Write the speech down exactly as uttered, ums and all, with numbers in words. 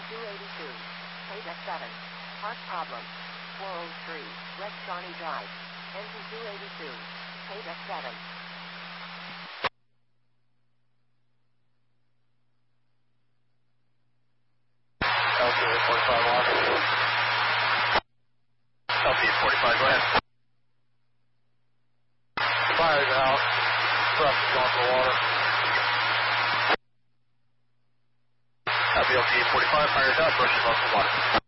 two eighty-two. K deck seven. Park problem. four oh three. West Shawnee Drive. Engine two eighty-two. K deck seven. L P forty-five on. L P forty-five, go ahead. Fire's out. Thrust is going to the water. L P forty-five, fire's out, brush is off the water.